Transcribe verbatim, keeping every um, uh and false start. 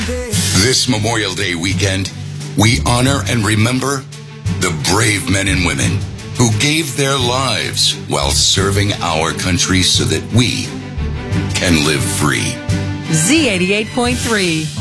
This Memorial Day weekend, we honor and remember the brave men and women who gave their lives while serving our country so that we can live free. Z eighty-eight point three.